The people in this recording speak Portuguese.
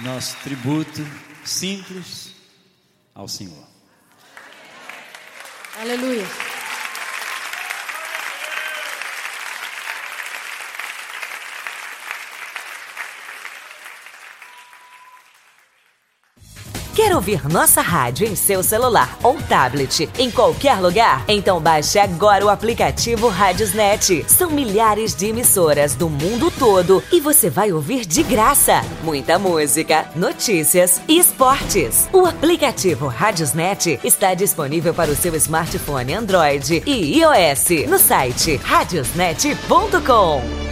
nosso tributo simples ao Senhor. Aleluia. Quer ouvir nossa rádio em seu celular ou tablet, em qualquer lugar? Então baixe agora o aplicativo Radiosnet. São milhares de emissoras do mundo todo e você vai ouvir de graça muita música, notícias e esportes. O aplicativo Radiosnet está disponível para o seu smartphone Android e iOS no site radiosnet.com.